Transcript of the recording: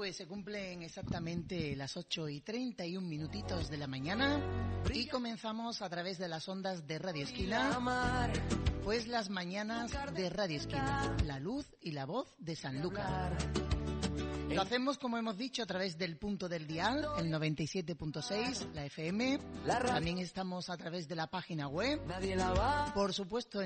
pues se cumplen exactamente las 8:31 minutitos de la mañana y comenzamos a través de las ondas de Radio Esquina, pues las mañanas de Radio Esquina, la luz y la voz de Sanlúcar. Lo hacemos, como hemos dicho, a través del punto del dial, el 97.6, la FM. También estamos a través de la página web. Por supuesto,